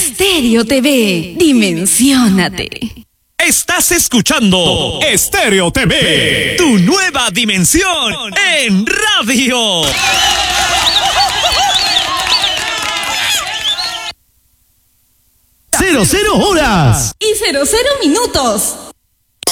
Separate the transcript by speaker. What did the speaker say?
Speaker 1: Estéreo TV, dimensiónate.
Speaker 2: Estás escuchando Estéreo TV, tu nueva dimensión en radio.
Speaker 3: 00 horas
Speaker 1: y 00 minutos.